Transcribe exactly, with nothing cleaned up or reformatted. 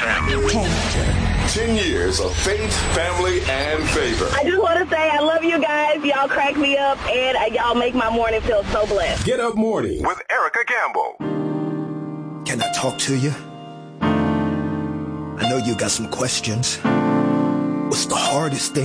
M. Ten years of faith, family, and favor. I just want to say I love you guys. Y'all crack me up, and y'all make my morning feel so blessed. Get Up Morning with Erica Gamble. Can I talk to you? I know you got some questions. What's the hardest thing